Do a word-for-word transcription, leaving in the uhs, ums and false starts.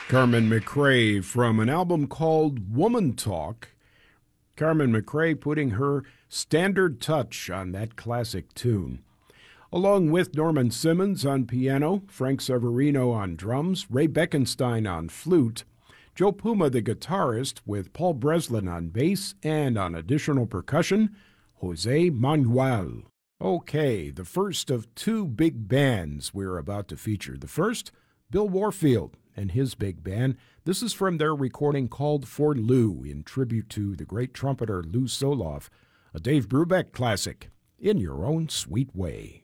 Carmen McRae from an album called Woman Talk. Carmen McRae putting her standard touch on that classic tune. Along with Norman Simmons on piano, Frank Severino on drums, Ray Beckenstein on flute, Joe Puma the guitarist with Paul Breslin on bass and on additional percussion, Jose Manuel. Okay, the first of two big bands we're about to feature. The first, Bill Warfield and his big band. This is from their recording called For Lou, in tribute to the great trumpeter Lou Soloff, a Dave Brubeck classic, In Your Own Sweet Way.